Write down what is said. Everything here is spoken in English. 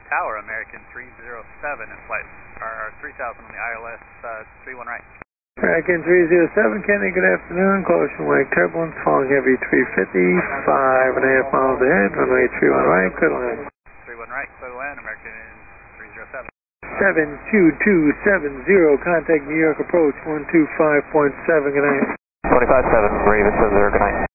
Tower, American 307 in flight, or 3000 on the ILS 31 right. American 307, Kennedy, good afternoon. Caution wake turbulence, falling heavy 350, 5.5 miles ahead, runway 31 right, clear to land. 31 right, clear to land, American 307. 72270, contact New York approach 125.7, good night. 25-7, Raven 70, good night.